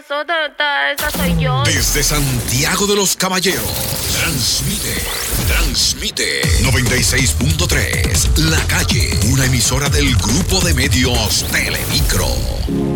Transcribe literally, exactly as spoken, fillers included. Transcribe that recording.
pasó? Esta, esa soy yo. Desde Santiago de los Caballeros, transmite, transmite noventa y seis punto tres, La Calle, una emisora del Grupo de Medios Telemicro.